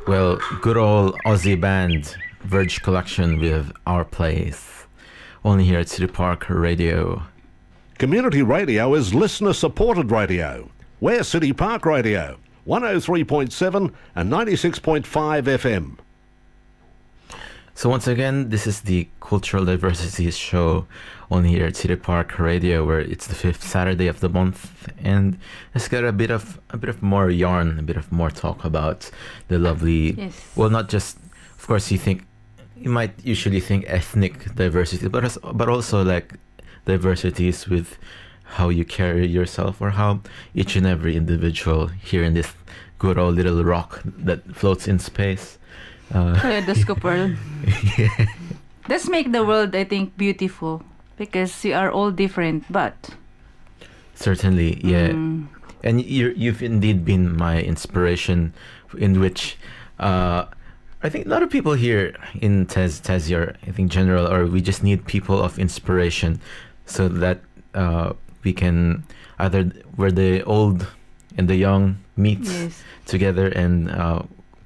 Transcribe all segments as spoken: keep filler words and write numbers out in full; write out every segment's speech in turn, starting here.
Well, good old Aussie band, Verge Collection with Our Place. Only here at City Park Radio. Community radio is listener-supported radio. We're City Park Radio, one oh three point seven and ninety-six point five F M. So once again, this is the Cultural Diversity Show only here at City Park Radio, where it's the fifth Saturday of the month, and let's get a bit of a bit of more yarn, a bit of more talk about the lovely. Yes. Well, not just, of course, you think you might usually think ethnic diversity, but as, but also like diversities with how you carry yourself, or how each and every individual here in this good old little rock that floats in space. Uh, Kaleidoscope world. yeah. Let's make the world, I think, beautiful, because we are all different, but Certainly, yeah. Mm. And you you've indeed been my inspiration, in which uh, I think a lot of people here in Tez Tez are, I think, general, or we just need people of inspiration, so that uh, we can either where the old and the young meet yes. together and. Uh,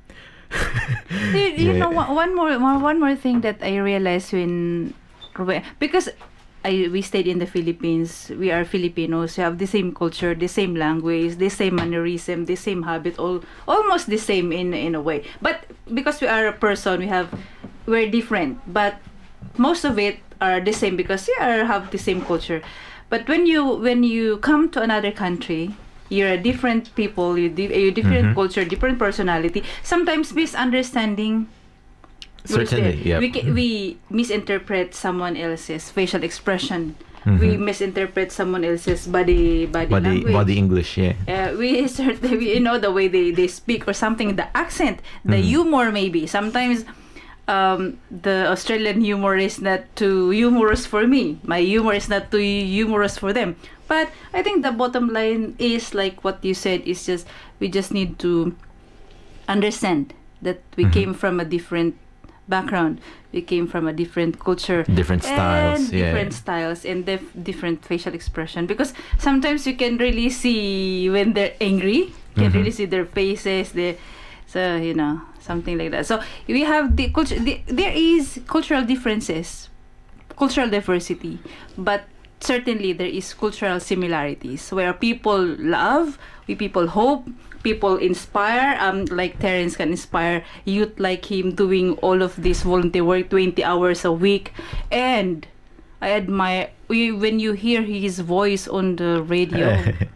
you, you Yeah. know, one one more one one more thing that I realized when, because I we stayed in the Philippines, we are Filipinos, we have the same culture, the same language, the same mannerism, the same habit, all almost the same in in a way. But because we are a person, we have we're different, but most of it are the same because we are have the same culture. But when you when you come to another country, you're a different people, you di- you different Mhm. culture, different personality. Sometimes misunderstanding. will Certainly, stay. yeah. We ca- we misinterpret someone else's facial expression. Mhm. We misinterpret someone else's body body, body language. body English, yeah. Uh, we certainly, we, you know, the way they, they speak or something, the accent, the Mhm. humor maybe. Sometimes um, the Australian humor is not too humorous for me. My humor is not too humorous for them. But I think the bottom line is like what you said, is just we just need to understand that we Mhm. came from a different background. We came from a different culture. Different styles, and yeah. different styles and dif- different facial expression, because sometimes you can really see when they're angry, you can Mhm. really see their faces, the so you know, something like that. So we have the culture, the, there is cultural differences, cultural diversity, but certainly there is cultural similarities where people love, we people hope, people inspire, um like Terence can inspire youth like him doing all of this volunteer work twenty hours a week. And I admire we, when you hear his voice on the radio.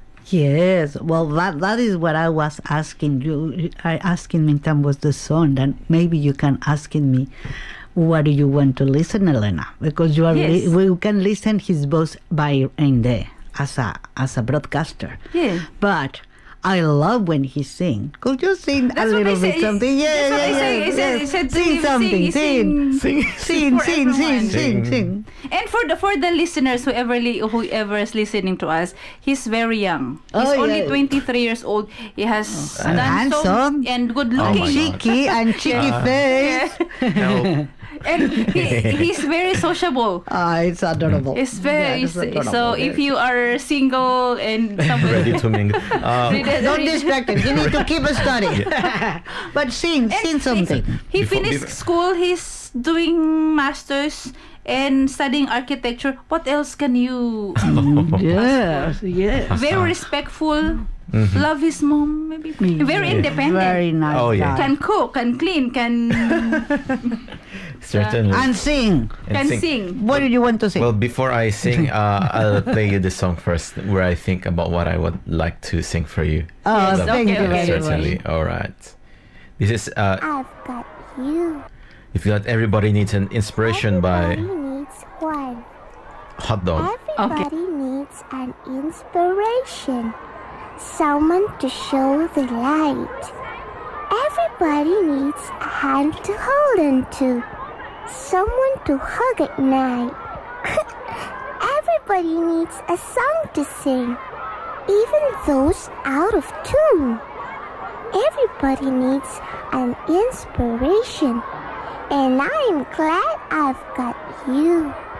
Yes, well, that that is what I was asking you. I asking in terms was the song, and maybe you can asking me, what do you want to listen, Elena? Because you are Yes. li- we can listen his voice by in there as a as a broadcaster. Yeah. But I love when he sing. Could you sing That's a what little I bit say. something? Yeah, That's what yeah, I say. yeah, I said- I yeah. said to Sing him, something, sing, sing, Sing. sing, for sing, sing, everyone. sing, sing. And for the for the listeners, whoever li- whoever is listening to us, he's very young. He's Oh, only yeah. twenty-three years old. He has And done so handsome. and good Oh my looking. God. Cheeky and cheeky Ah. face. Help. And he, he's very sociable. Ah, it's adorable. It's very Yeah, it's adorable. so. If you are single and somebody Ready to mingle. Uh, Don't distract him. You need to keep a study. But sing, And sing something. He Before- finished before- school. He's doing masters and studying architecture. What else can you? Yes, yes. Very respectful. Mhm. Love his mom. Maybe very Yeah, independent. Very nice. Oh, yeah. guy. Can cook. Can clean. Can Certainly. And sing. And can sing. What do you want to sing? Well, before I sing, uh, I'll play you this song first, where I think about what I would like to sing for you. oh, Yes, thank okay, you okay. very Certainly. much. All right. This is uh, I've got you. If Not Everybody Needs an Inspiration by Everybody needs one. Hot Dog. Everybody needs an inspiration. Someone to show the light. Everybody needs a hand to hold on to. Someone to hug at night. Everybody needs a song to sing. Even those out of tune. Everybody needs an inspiration. And I'm glad I've got you.